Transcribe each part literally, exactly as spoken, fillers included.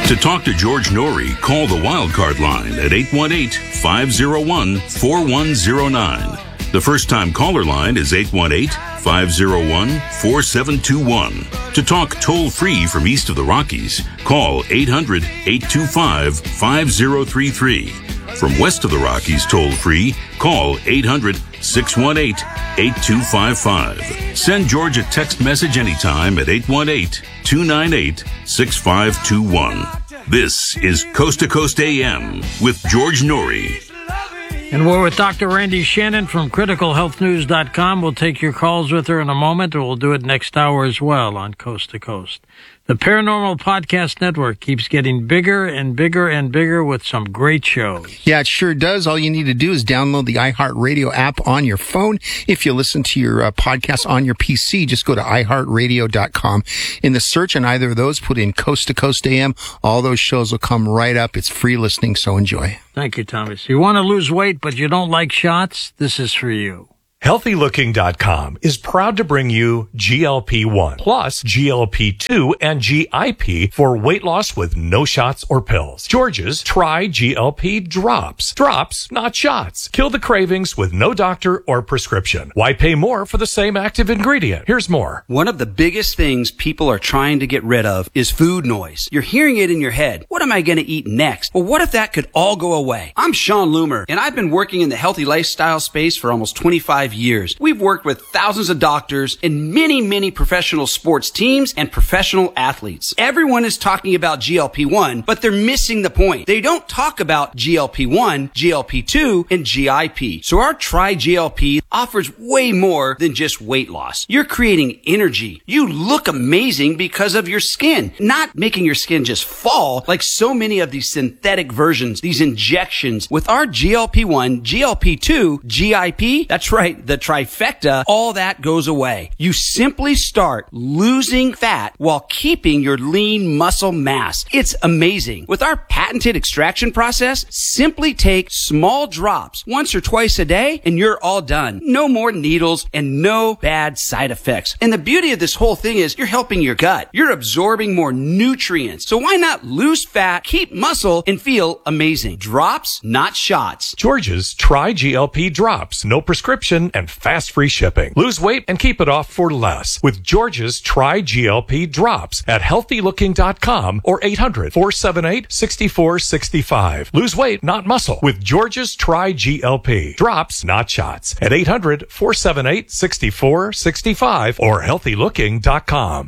To talk to George Noory, call the Wildcard line at eight one eight, five oh one, four one oh nine. The first-time caller line is eight one eight, five oh one, four seven two one. To talk toll-free from east of the Rockies, call eight hundred, eight two five, five oh three three. From west of the Rockies toll-free, call eight hundred, six one eight, eight two five five. Send George a text message anytime at eight one eight, two nine eight, six five two one. This is Coast to Coast A M with George Noory. And we're with Doctor Randy Shannon from critical health news dot com. We'll take your calls with her in a moment, and we'll do it next hour as well on Coast to Coast. The Paranormal Podcast Network keeps getting bigger and bigger and bigger with some great shows. Yeah, it sure does. All you need to do is download the iHeartRadio app on your phone. If you listen to your uh, podcast on your P C, just go to i heart radio dot com. In the search on either of those, put in Coast to Coast A M. All those shows will come right up. It's free listening, so enjoy. Thank you, Thomas. You want to lose weight, but you don't like shots? This is for you. healthy looking dot com is proud to bring you G L P one plus G L P two and G I P for weight loss with no shots or pills. George's Try G L P Drops. Drops, not shots. Kill the cravings with no doctor or prescription. Why pay more for the same active ingredient? Here's more. One of the biggest things people are trying to get rid of is food noise. You're hearing it in your head. What am I going to eat next? Well, what if that could all go away? I'm Sean Loomer, and I've been working in the healthy lifestyle space for almost twenty-five years. We've worked with thousands of doctors and many, many professional sports teams and professional athletes. Everyone is talking about G L P one, but they're missing the point. They don't talk about G L P one, G L P two, and G I P. So our Try G L P offers way more than just weight loss. You're creating energy. You look amazing because of your skin, not making your skin just fall like so many of these synthetic versions, these injections. With our G L P one, G L P two, G I P, that's right, the trifecta, all that goes away. You simply start losing fat while keeping your lean muscle mass. It's amazing. With our patented extraction process, simply take small drops once or twice a day and you're all done. No more needles and no bad side effects. And the beauty of this whole thing is you're helping your gut. You're absorbing more nutrients. So why not lose fat, keep muscle, and feel amazing? Drops, not shots. George's Try G L P Drops. No prescription and fast free shipping. Lose weight and keep it off for less with George's Try G L P Drops at healthy looking dot com or eight hundred, four seven eight, six four six five. Lose weight, not muscle with George's Try G L P Drops, not shots at eight hundred, four seven eight, six four six five or healthy looking dot com.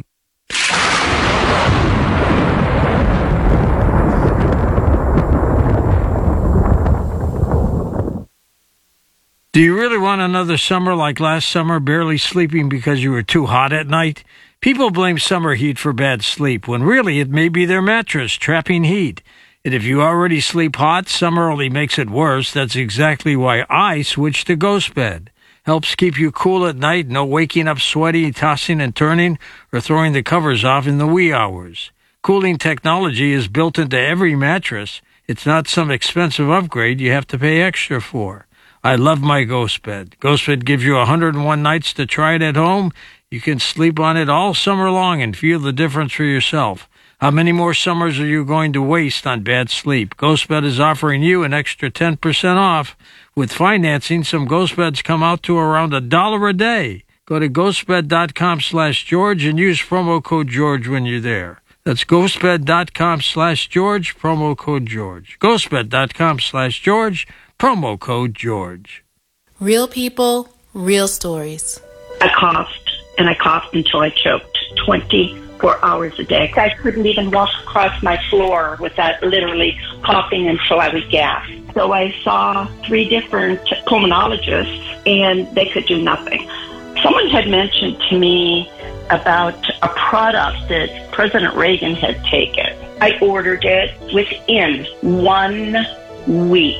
Do you really want another summer like last summer, barely sleeping because you were too hot at night? People blame summer heat for bad sleep, when really it may be their mattress trapping heat. And if you already sleep hot, summer only makes it worse. That's exactly why I switched to Ghost Bed. Helps keep you cool at night, no waking up sweaty, tossing and turning, or throwing the covers off in the wee hours. Cooling technology is built into every mattress. It's not some expensive upgrade you have to pay extra for. I love my Ghost Bed. Ghost Bed gives you one hundred one nights to try it at home. You can sleep on it all summer long and feel the difference for yourself. How many more summers are you going to waste on bad sleep? Ghost Bed is offering you an extra ten percent off. With financing, some Ghost Beds come out to around a dollar a day. Go to ghostbed.com slash George and use promo code George when you're there. That's ghostbed.com slash George, promo code George. ghostbed.com slash George, promo code George. Real people, real stories. I coughed, and I coughed until I choked twenty-four hours a day. I couldn't even walk across my floor without literally coughing until I would gasp. So I saw three different pulmonologists, and they could do nothing. Someone had mentioned to me about a product that President Reagan had taken. I ordered it within one week.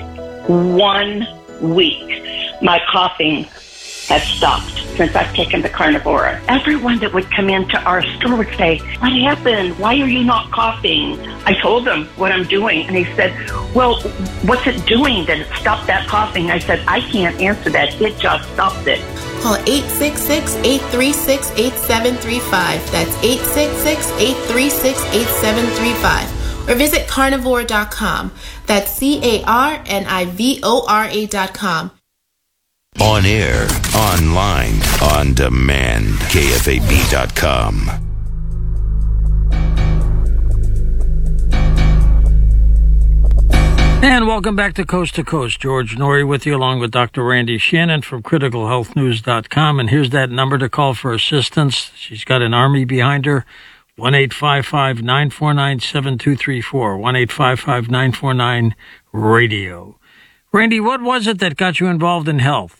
One week. My coughing had stopped since I've taken the Carnivora. Everyone that would come into our store would say, "What happened? Why are you not coughing?" I told them what I'm doing, and they said, "Well, what's it doing that it stopped that coughing?" I said, "I can't answer that. It just stopped it." Call eight six six, eight three six, eight seven three five. That's eight six six, eight three six, eight seven three five. or visit carnivore dot com. That's C A R N I V O R A dot com. On air, online, on demand. K F A B dot com. And welcome back to Coast to Coast. George Noory with you, along with Doctor Randy Shannon from critical health news dot com. And here's that number to call for assistance. She's got an army behind her. one eight five five, nine four nine, seven two three four. one eight five five, nine four nine, radio. Randy, what was it that got you involved in health?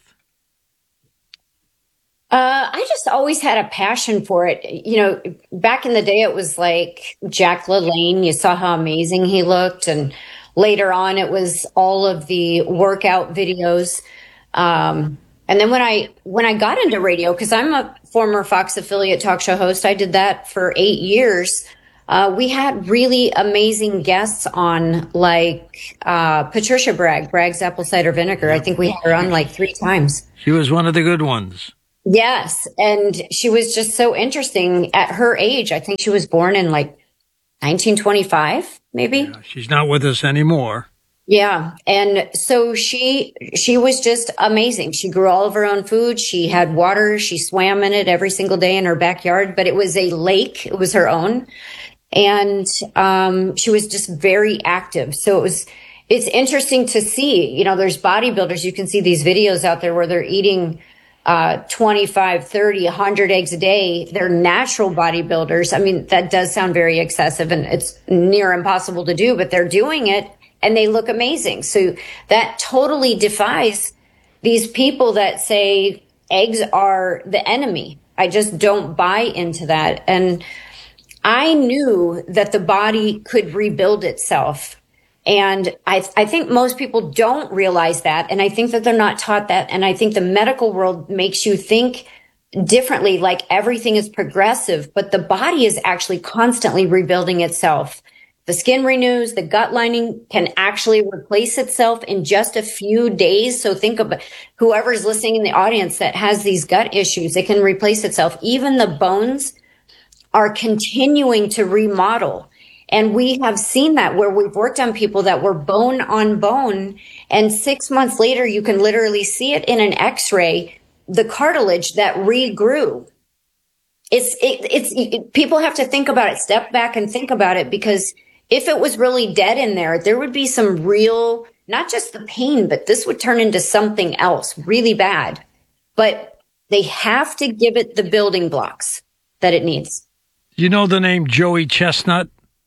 Uh, I just always had a passion for it. You know, back in the day, it was like Jack LaLanne. You saw how amazing he looked. And later on, it was all of the workout videos. Um, and then when I when I got into radio, because I'm a former Fox affiliate talk show host, I did that for eight years. Uh, we had really amazing guests on, like uh, Patricia Bragg, Bragg's Apple Cider Vinegar. I think we had her on like three times. She was one of the good ones. Yes. And she was just so interesting at her age. I think she was born in like nineteen twenty-five, maybe. Yeah, she's not with us anymore. Yeah. And so she, she was just amazing. She grew all of her own food. She had water. She swam in it every single day in her backyard, but it was a lake. It was her own. And, um, she was just very active. So it was, it's interesting to see, you know, there's bodybuilders. You can see these videos out there where they're eating uh, twenty-five, thirty, one hundred eggs a day. They're natural bodybuilders. I mean, that does sound very excessive and it's near impossible to do, but they're doing it and they look amazing. So that totally defies these people that say eggs are the enemy. I just don't buy into that. And I knew that the body could rebuild itself. And I, I think most people don't realize that. And I think that they're not taught that. And I think the medical world makes you think differently, like everything is progressive, but the body is actually constantly rebuilding itself. The skin renews, the gut lining can actually replace itself in just a few days. So think about whoever's listening in the audience that has these gut issues, it can replace itself. Even the bones are continuing to remodel. And we have seen that where we've worked on people that were bone on bone. And six months later, you can literally see it in an x-ray, the cartilage that regrew. It's, it, it's, it, people have to think about it, step back and think about it, because if it was really dead in there, there would be some real, not just the pain, but this would turn into something else really bad. But they have to give it the building blocks that it needs. You know the name Joey Chestnut?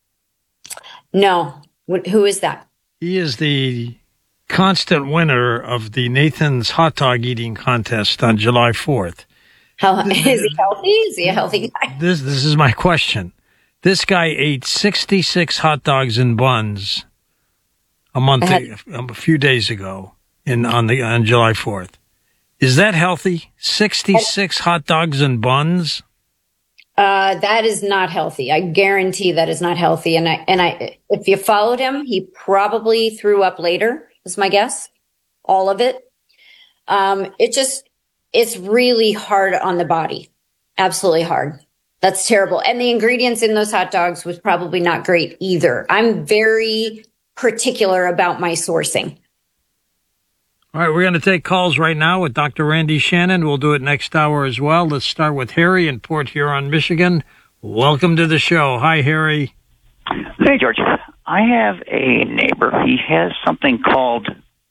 No. Who is that? He is the constant winner of the Nathan's hot dog eating contest on July fourth. How, is he healthy? Is he a healthy guy? This, this is my question. This guy ate sixty-six hot dogs and buns a month, had, a few days ago in on the on July fourth. Is that healthy? sixty-six hot dogs and buns? Uh, that is not healthy. I guarantee that is not healthy. And I, and I, if you followed him, he probably threw up later, is my guess. All of it. Um, it just, it's really hard on the body. Absolutely hard. That's terrible. And the ingredients in those hot dogs was probably not great either. I'm very particular about my sourcing. All right, we're going to take calls right now with Doctor Randy Shannon. We'll do it next hour as well. Let's start with Harry in Port Huron, Michigan. Welcome to the show. Hi, Harry. Hey, George. I have a neighbor. He has something called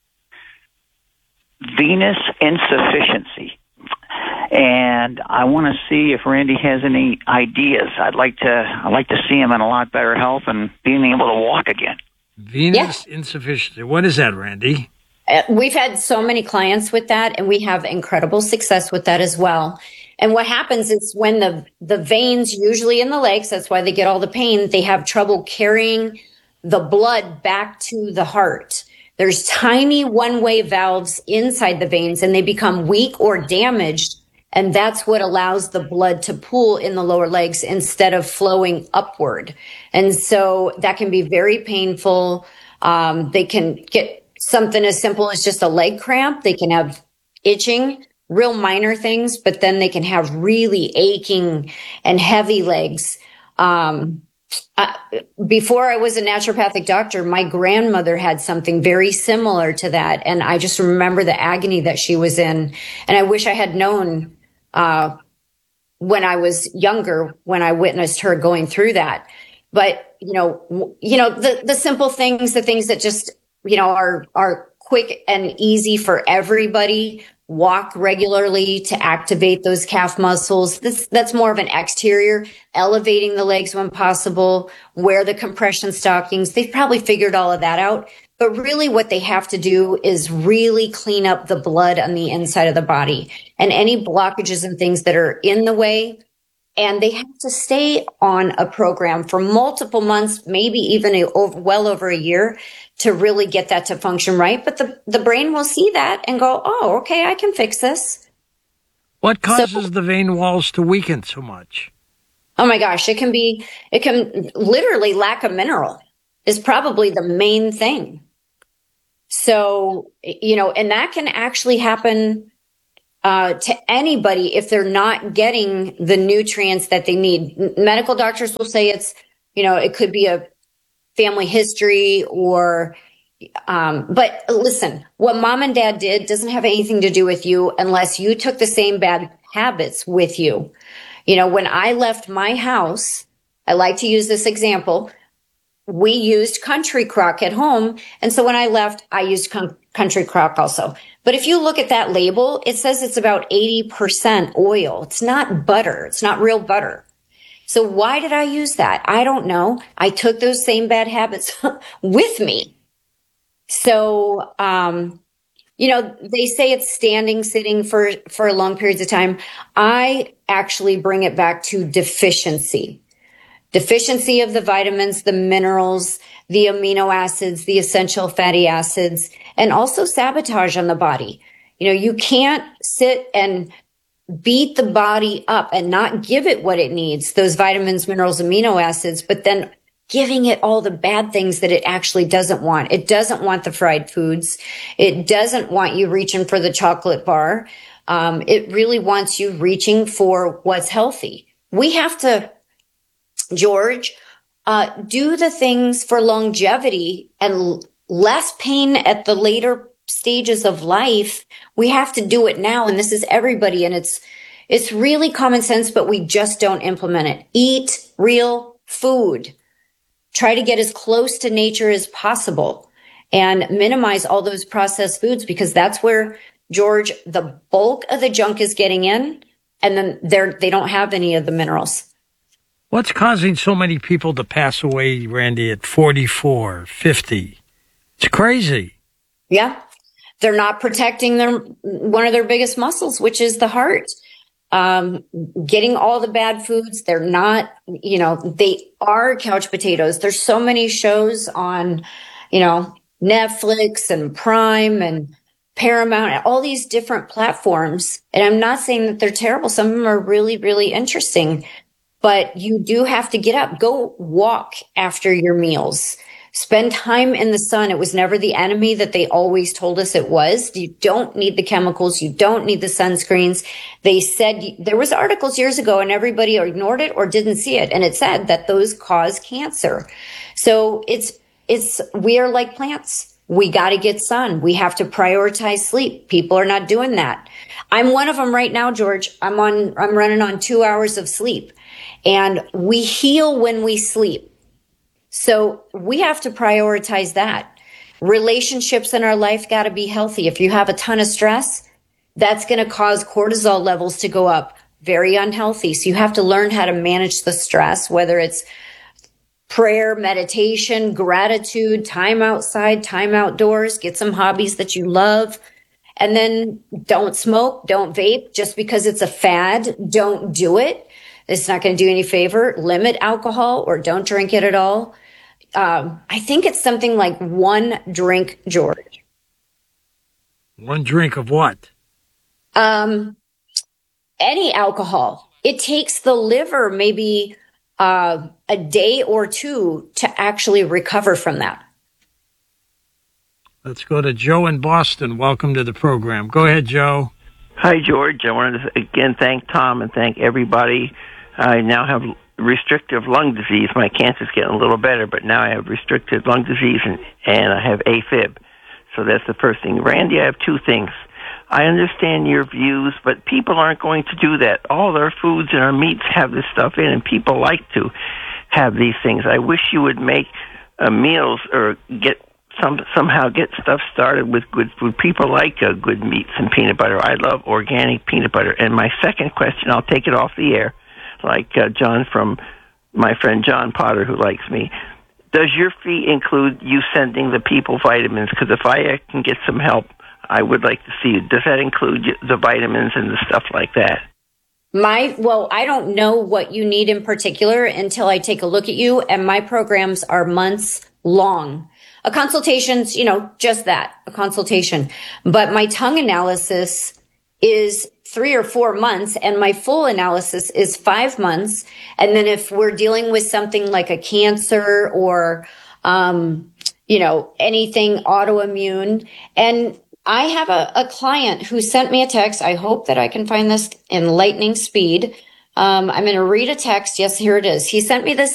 venous insufficiency. And I want to see if Randy has any ideas. I'd like to I'd like to see him in a lot better health and being able to walk again. Venous yeah. insufficiency. What is that, Randy? Uh, we've had so many clients with that, and we have incredible success with that as well. And what happens is when the, the veins, usually in the legs, that's why they get all the pain, they have trouble carrying the blood back to the heart. There's tiny one-way valves inside the veins, and they become weak or damaged. And that's what allows the blood to pool in the lower legs instead of flowing upward. And so that can be very painful. Um, they can get something as simple as just a leg cramp. They can have itching, real minor things, but then they can have really aching and heavy legs. Um, Uh, before I was a naturopathic doctor, my grandmother had something very similar to that. And I just remember the agony that she was in. And I wish I had known uh, when I was younger, when I witnessed her going through that. But, you know, w- you know, the, the simple things, the things that just, you know, are, are quick and easy for everybody. Walk regularly to activate those calf muscles. This, that's more of an exterior, elevating the legs when possible, wear the compression stockings. They've probably figured all of that out. But really what they have to do is really clean up the blood on the inside of the body and any blockages and things that are in the way. And they have to stay on a program for multiple months, maybe even a, well over a year, to really get that to function right. But the, the brain will see that and go, oh, okay, I can fix this. What causes So- the vein walls to weaken so much? Oh my gosh, it can be, it can literally lack of mineral is probably the main thing. So, you know, and that can actually happen uh, to anybody if they're not getting the nutrients that they need. M- Medical doctors will say it's, you know, it could be a family history or, um, but listen, what mom and dad did doesn't have anything to do with you unless you took the same bad habits with you. You know, when I left my house, I like to use this example. We used Country Crock at home. And so when I left, I used con- Country Crock also. But if you look at that label, it says it's about eighty percent oil. It's not butter. It's not real butter. So why did I use that? I don't know. I took those same bad habits with me. So, um, you know, they say it's standing, sitting for, for long periods of time. I actually bring it back to deficiency. Deficiency of the vitamins, the minerals, the amino acids, the essential fatty acids, and also sabotage on the body. You know, you can't sit and beat the body up and not give it what it needs, those vitamins, minerals, amino acids, but then giving it all the bad things that it actually doesn't want. It doesn't want the fried foods. It doesn't want you reaching for the chocolate bar. Um, it really wants you reaching for what's healthy. We have to, George, uh, do the things for longevity and l- less pain at the later stages of life. We have to do it now. And this is everybody. And it's, it's really common sense, but we just don't implement it. Eat real food. Try to get as close to nature as possible and minimize all those processed foods, because that's where, George, the bulk of the junk is getting in. And then they're, they don't have any of the minerals. What's causing so many people to pass away, Randy, at forty-four, fifty? It's crazy. Yeah. They're not protecting their, one of their biggest muscles, which is the heart. Um, getting all the bad foods. They're not, you know, they are couch potatoes. There's so many shows on, you know, Netflix and Prime and Paramount, all these different platforms. And I'm not saying that they're terrible. Some of them are really, really interesting, but you do have to get up, go walk after your meals. Spend time in the sun. It was never the enemy that they always told us it was. You don't need the chemicals. You don't need the sunscreens. They said there was articles years ago and everybody ignored it or didn't see it. And it said that those cause cancer. So it's, it's, we are like plants. We got to get sun. We have to prioritize sleep. People are not doing that. I'm one of them right now, George. I'm on, I'm running on two hours of sleep, and we heal when we sleep. So we have to prioritize that. Relationships in our life got to be healthy. If you have a ton of stress, that's going to cause cortisol levels to go up. Very unhealthy. So you have to learn how to manage the stress, whether it's prayer, meditation, gratitude, time outside, time outdoors, get some hobbies that you love. And then don't smoke, don't vape just because it's a fad. Don't do it. It's not going to do any favor. Limit alcohol or don't drink it at all. Um, I think it's something like one drink, George. One drink of what? Um, any alcohol. It takes the liver maybe uh, a day or two to actually recover from that. Let's go to Joe in Boston. Welcome to the program. Go ahead, Joe. Hi, George. I wanted to again thank Tom and thank everybody. I now have restrictive lung disease. My cancer's getting a little better, but now I have restricted lung disease and, and I have AFib. So that's the first thing. Randy, I have two things. I understand your views, but people aren't going to do that. All our foods and our meats have this stuff in, and people like to have these things. I wish you would make uh, meals or get some somehow get stuff started with good food. People like uh, good meats and peanut butter. I love organic peanut butter. And my second question, I'll take it off the air, like uh, John from my friend John Potter, who likes me. Does your fee include you sending the people vitamins? Because if I can get some help, I would like to see you. Does that include the vitamins and the stuff like that? My, well, I don't know what you need in particular until I take a look at you, and my programs are months long. A consultation's, you know, just that, a consultation. But my tongue analysis is three or four months, and my full analysis is five months. And then if we're dealing with something like a cancer or, um, you know, anything autoimmune. And I have a, a client who sent me a text. I hope that I can find this in lightning speed. Um, I'm going to read a text. Yes, here it is. He sent me this